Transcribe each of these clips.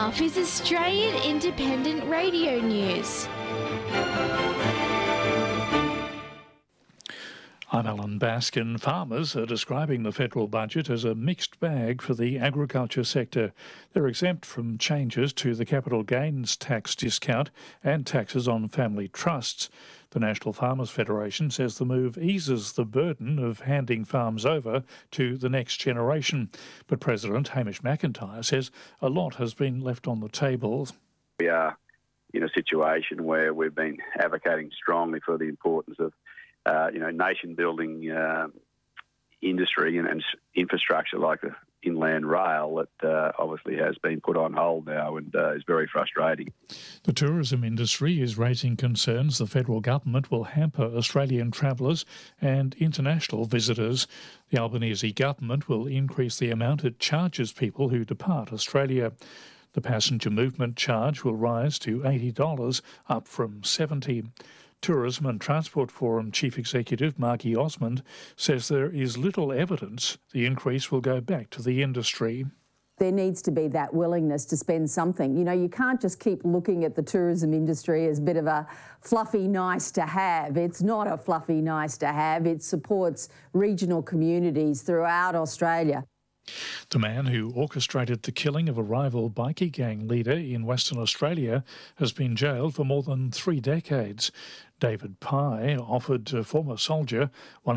half is Australian Independent Radio News. I'm Alan Baskin. Farmers are describing the federal budget as a mixed bag for the agriculture sector. They're exempt from changes to the capital gains tax discount and taxes on family trusts. The National Farmers Federation says the move eases the burden of handing farms over to the next generation. But President Hamish McIntyre says a lot has been left on the table. We are in a situation where we've been advocating strongly for the importance of nation-building industry and infrastructure like the inland rail that obviously has been put on hold now and is very frustrating. The tourism industry is raising concerns the federal government will hamper Australian travellers and international visitors. The Albanese government will increase the amount it charges people who depart Australia. The passenger movement charge will rise to $80, up from $70. Tourism and Transport Forum Chief Executive Margie Osmond says there is little evidence the increase will go back to the industry. There needs to be that willingness to spend something. You know, you can't just keep looking at the tourism industry as a bit of a fluffy nice to have. It's not a fluffy nice to have. It supports regional communities throughout Australia. The man who orchestrated the killing of a rival bikie gang leader in Western Australia has been jailed for more than 3 decades. David Pye offered a former soldier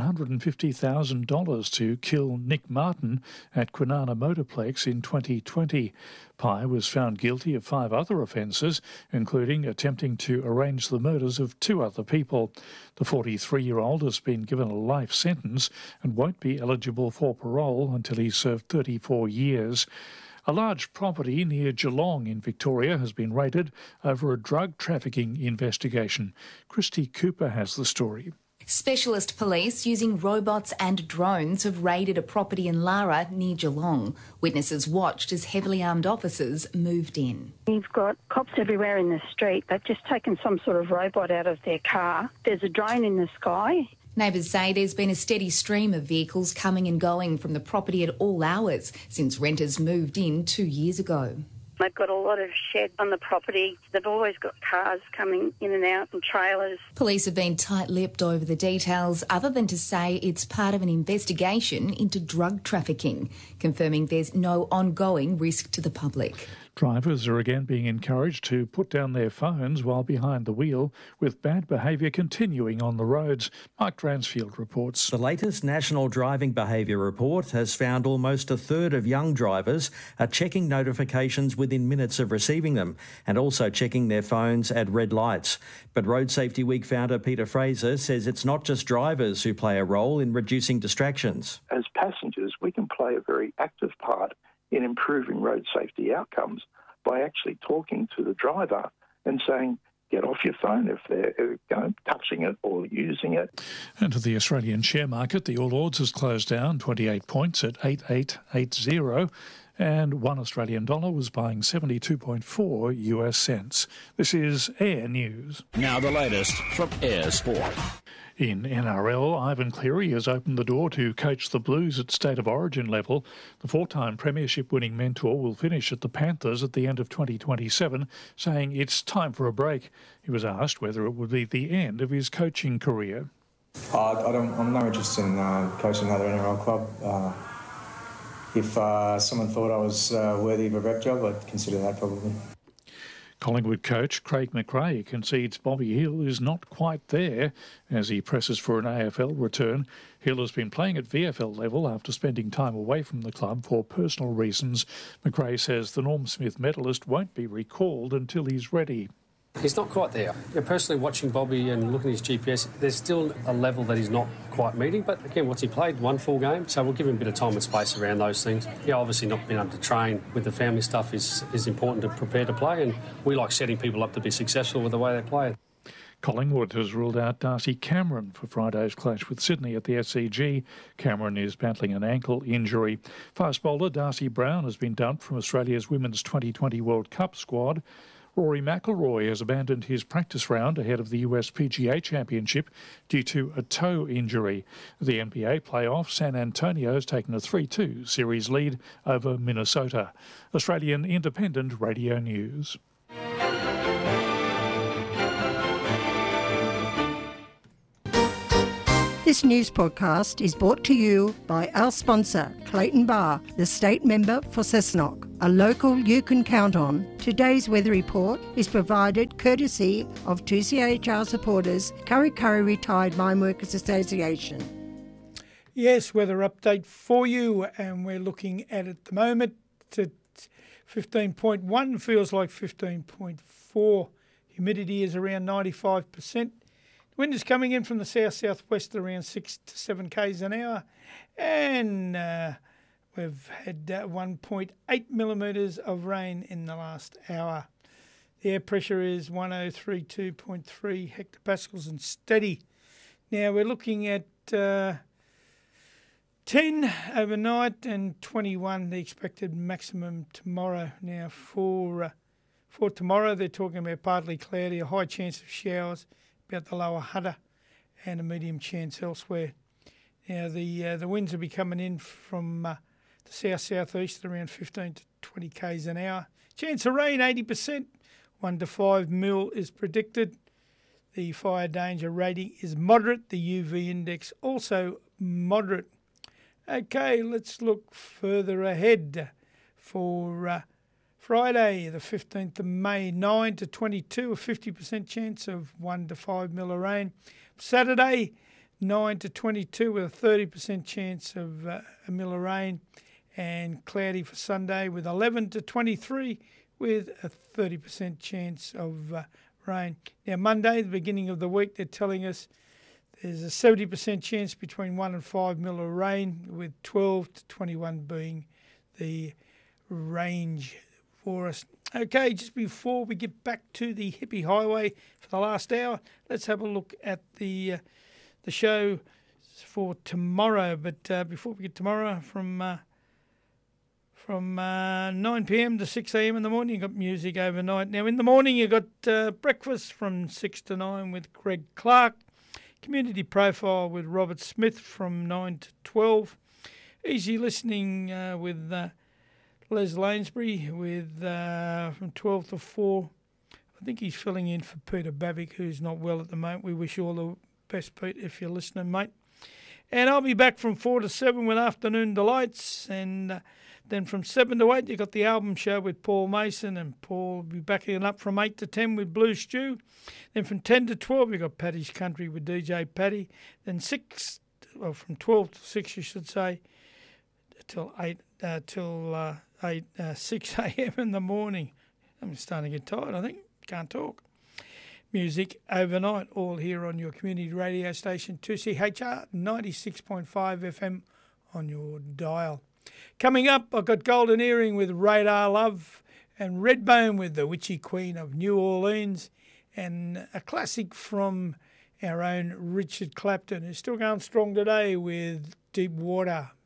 $150,000 to kill Nick Martin at Kwinana Motorplex in 2020. Pye was found guilty of 5 other offences, including attempting to arrange the murders of 2 other people. The 43-year-old has been given a life sentence and won't be eligible for parole until he's served 34 years. A large property near Geelong in Victoria has been raided over a drug trafficking investigation. Christy Cooper has the story. Specialist police using robots and drones have raided a property in Lara near Geelong. Witnesses watched as heavily armed officers moved in. You've got cops everywhere in the street. They've just taken some sort of robot out of their car. There's a drone in the sky. Neighbours say there's been a steady stream of vehicles coming and going from the property at all hours since renters moved in 2 years ago. They've got a lot of sheds on the property. They've always got cars coming in and out and trailers. Police have been tight-lipped over the details, other than to say it's part of an investigation into drug trafficking, confirming there's no ongoing risk to the public. Drivers are again being encouraged to put down their phones while behind the wheel, with bad behaviour continuing on the roads. Mike Dransfield reports. The latest National Driving Behaviour Report has found almost a third of young drivers are checking notifications within minutes of receiving them and also checking their phones at red lights. But Road Safety Week founder Peter Fraser says it's not just drivers who play a role in reducing distractions. As passengers, we can play a very active part in improving road safety outcomes by actually talking to the driver and saying, get off your phone if they're touching it or using it. And to the Australian share market, the All Ords has closed down 28 points at 8880, and $1 Australian dollar was buying 72.4 US cents. This is Air News. Now the latest from Air Sport. In NRL, Ivan Cleary has opened the door to coach the Blues at State of Origin level. The 4-time premiership-winning mentor will finish at the Panthers at the end of 2027, saying it's time for a break. He was asked whether it would be the end of his coaching career. I'm no interest in coaching another NRL club. If someone thought I was worthy of a rep job, I'd consider that probably. Collingwood coach Craig McRae concedes Bobby Hill is not quite there as he presses for an AFL return. Hill has been playing at VFL level after spending time away from the club for personal reasons. McRae says the Norm Smith medalist won't be recalled until he's ready. He's not quite there. Personally, watching Bobby and looking at his GPS, there's still a level that he's not quite meeting. But again, what's he played? 1 full game. So we'll give him a bit of time and space around those things. Yeah, obviously not being able to train with the family stuff is important to prepare to play. And we like setting people up to be successful with the way they play. Collingwood has ruled out Darcy Cameron for Friday's clash with Sydney at the SCG. Cameron is battling an ankle injury. Fast bowler Darcy Brown has been dumped from Australia's Women's 2020 World Cup squad. Rory McIlroy has abandoned his practice round ahead of the US PGA Championship due to a toe injury. The NBA playoff, San Antonio has taken a 3-2 series lead over Minnesota. Australian Independent Radio News. This news podcast is brought to you by our sponsor, Clayton Bar, the state member for Cessnock, a local you can count on. Today's weather report is provided courtesy of 2CHR supporters, Kurri Kurri Retired Mine Workers Association. Yes, weather update for you, and we're looking at the moment at 15.1, feels like 15.4. Humidity is around 95%. Wind is coming in from the south-southwest around 6 to 7 k's an hour, and we've had 1.8 millimetres of rain in the last hour. The air pressure is 1032.3 hectopascals and steady. Now we're looking at 10 overnight and 21 the expected maximum tomorrow. Now for tomorrow they're talking about partly cloudy, a high chance of showers about the lower Hunter, and a medium chance elsewhere. Now the winds will be coming in from the south-southeast around 15 to 20 k's an hour. Chance of rain 80%, 1 to 5 mil is predicted. The fire danger rating is moderate. The UV index also moderate. Okay, let's look further ahead for Friday, the 15th of May, 9 to 22, a 50% chance of 1 to 5 mil of rain. Saturday, 9 to 22 with a 30% chance of a mil of rain. And cloudy for Sunday with 11 to 23 with a 30% chance of rain. Now, Monday, the beginning of the week, they're telling us there's a 70% chance between 1 and 5 mil of rain, with 12 to 21 being the range for us. Okay, just before we get back to the hippie highway for the last hour, let's have a look at the show for tomorrow. But before we get tomorrow, from 9 p.m. to 6 a.m. in the morning, you've got music overnight. Now, in the morning, you've got breakfast from 6 to 9 with Greg Clark, community profile with Robert Smith from 9 to 12, easy listening with Les Lanesbury with from 12 to 4. I think he's filling in for Peter Babick, who's not well at the moment. We wish you all the best, Pete, if you're listening, mate. And I'll be back from 4 to 7 with Afternoon Delights. And then from 7 to 8, you've got the album show with Paul Mason. And Paul will be backing up from 8 to 10 with Blue Stew. Then from 10 to 12, you've got Paddy's Country with DJ Paddy. Then from 12 to 6, you should say, till 6 a.m. in the morning. I'm starting to get tired, I think. Can't talk. Music overnight, all here on your community radio station, 2CHR 96.5 FM on your dial. Coming up, I've got Golden Earring with Radar Love, and Redbone with the Witchy Queen of New Orleans, and a classic from our own Richard Clapton, who's still going strong today with Deep Water.